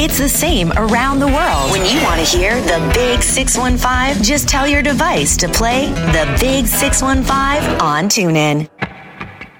It's the same around the world. When you want to hear the Big 615, just tell your device to play the Big 615 on TuneIn.